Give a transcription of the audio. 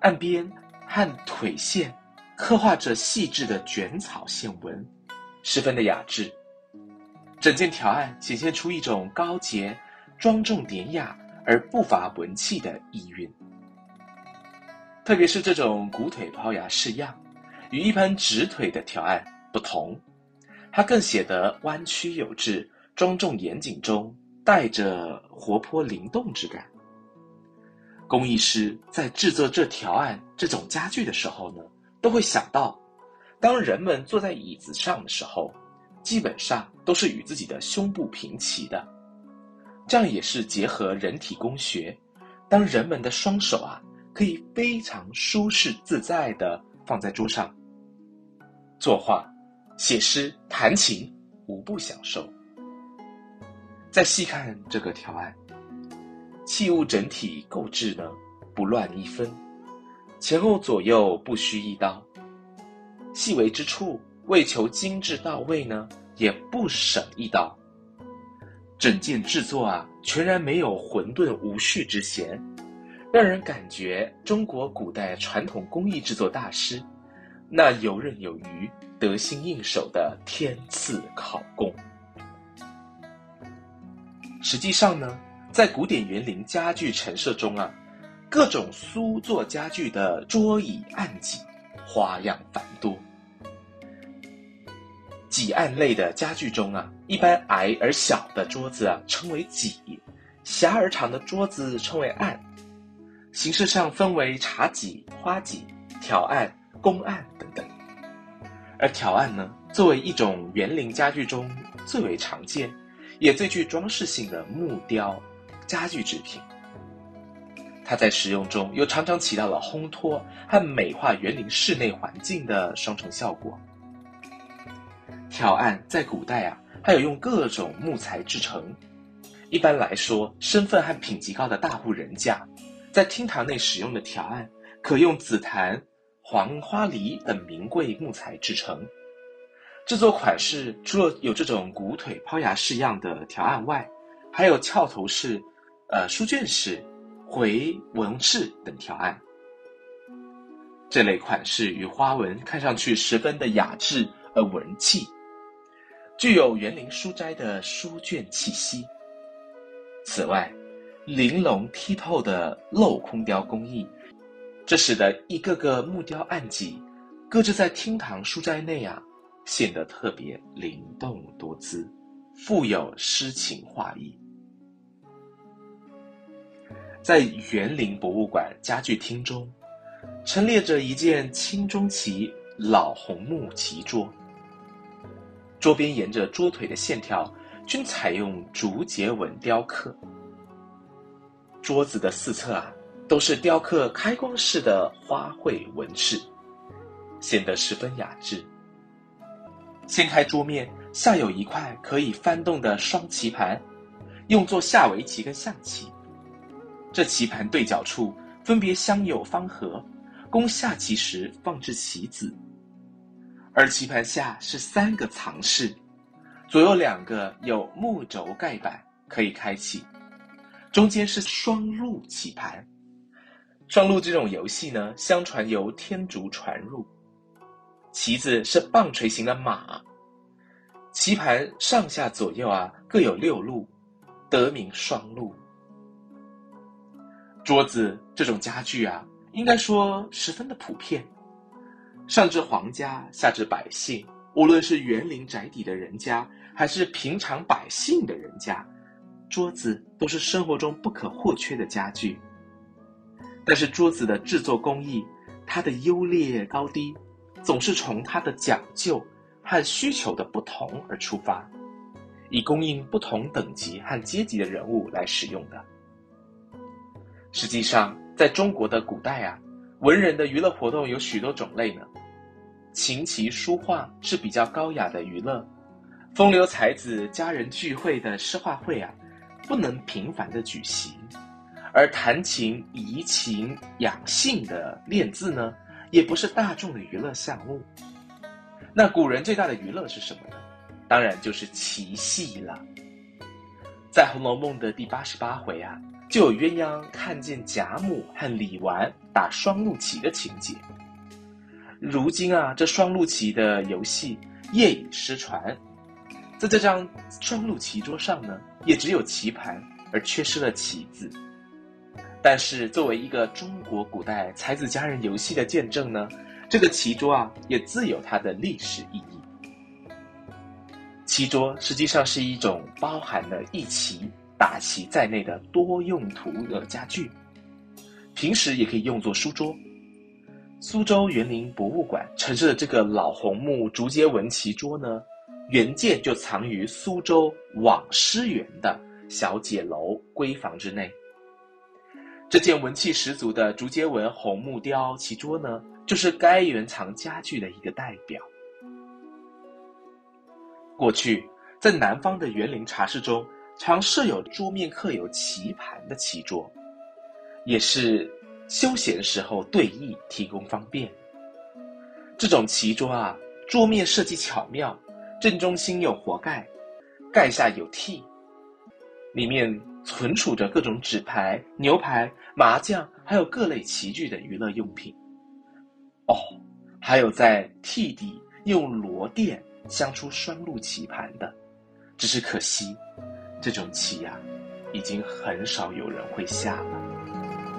岸边和腿线刻画着细致的卷草线纹，十分的雅致。整件条案显现出一种高洁、庄重典雅而不乏文气的意蕴。特别是这种鼓腿抛牙式样，与一般直腿的条案不同，它更显得弯曲有致、庄重严谨中带着活泼灵动之感。工艺师在制作这条案这种家具的时候呢，都会想到，当人们坐在椅子上的时候，基本上都是与自己的胸部平齐的。这样也是结合人体工学，当人们的双手可以非常舒适自在地放在桌上，作画、写诗、弹琴，无不享受。再细看这个条案，器物整体构置呢，不乱一分，前后左右不虚一刀，细微之处为求精致到位呢，也不省一刀。整件制作全然没有混沌无序之嫌，让人感觉中国古代传统工艺制作大师那游刃有余、得心应手的天赐考工。实际上呢，在古典园林家具陈设中各种苏作家具的桌椅案几花样繁多。几案类的家具中一般矮而小的桌子称为几，狭而长的桌子称为案。形式上分为茶几、花几、条案、公案等等。而条案呢，作为一种园林家具中最为常见也最具装饰性的木雕家具制品，它在使用中又常常起到了烘托和美化园林室内环境的双重效果。条案在古代还有用各种木材制成，一般来说，身份和品级高的大户人家在厅堂内使用的条案，可用紫檀、黄花梨等名贵木材制成。制作款式除了有这种鼓腿抛牙式样的条案外，还有翘头式、书卷式、回纹式等条案。这类款式与花纹看上去十分的雅致而文气，具有园林书斋的书卷气息。此外，玲珑剔透的镂空雕工艺，这使得一个个木雕案几搁置在厅堂书斋内显得特别灵动多姿，富有诗情画意。在园林博物馆家具厅中，陈列着一件清中期老红木棋桌，桌边沿着桌腿的线条均采用竹节纹雕刻，桌子的四侧都是雕刻开光式的花卉纹饰，显得十分雅致。掀开桌面，下有一块可以翻动的双棋盘，用作下围棋跟象棋。这棋盘对角处分别镶有方盒，供下棋时放置棋子。而棋盘下是3个藏室，左右2个有木轴盖板可以开启，中间是双路棋盘。双路这种游戏呢，相传由天竺传入。棋子是棒槌形的马，棋盘上下左右各有6路，得名双路。桌子这种家具应该说十分的普遍，上至皇家，下至百姓，无论是园林宅邸的人家，还是平常百姓的人家，桌子都是生活中不可或缺的家具。但是桌子的制作工艺，它的优劣高低，总是从它的讲究和需求的不同而出发，以供应不同等级和阶级的人物来使用的。实际上，在中国的古代文人的娱乐活动有许多种类呢。琴棋书画是比较高雅的娱乐，风流才子佳人聚会的诗画会不能频繁的举行，而弹琴、怡情、养性的练字呢，也不是大众的娱乐项目。那古人最大的娱乐是什么呢？当然就是棋戏了。在《红楼梦》的第88回就有鸳鸯看见贾母和李纨打双陆棋的情节。如今啊，这双陆棋的游戏业已失传，在这张双陆棋桌上呢，也只有棋盘，而缺失了棋字。但是作为一个中国古代才子佳人游戏的见证呢，这个棋桌啊，也自有它的历史意义。棋桌实际上是一种包含了弈棋、打棋在内的多用途的家具，平时也可以用作书桌。苏州园林博物馆陈设的这个老红木竹节纹棋桌呢，原件就藏于苏州网师园的小姐楼闺房之内。这件文气十足的竹节纹红木雕棋桌呢，就是该园藏家具的一个代表。过去在南方的园林茶室中，常设有桌面刻有棋盘的棋桌，也是休闲时候对弈提供方便。这种棋桌啊，桌面设计巧妙，正中心有活盖，盖下有屉，里面存储着各种纸牌、牛牌、麻将，还有各类棋具的娱乐用品。还有在屉底用螺钿镶出双陆棋盘的，只是可惜，这种棋啊，已经很少有人会下了。